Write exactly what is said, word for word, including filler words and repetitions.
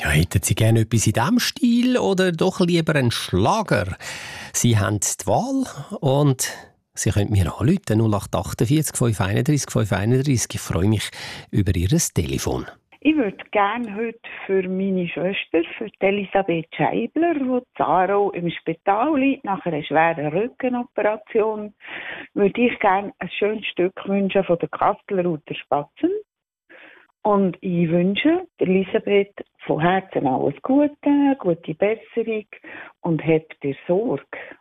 Hätten Sie gerne etwas in diesem Stil oder doch lieber einen Schlager? Sie haben die Wahl und Sie können mir anrufen, null acht achtundvierzig fünf einunddreißig fünf einunddreißig. Ich freue mich über Ihr Telefon. Ich würde gerne heute für meine Schwester, für Elisabeth Scheibler, die in Aarau im Spital liegt, nach einer schweren Rückenoperation, würde ich gerne ein schönes Stück wünschen von der Kasseler Uter Spatzen. Und ich wünsche Elisabeth von Herzen alles Gute, gute Besserung und habt ihr Sorge.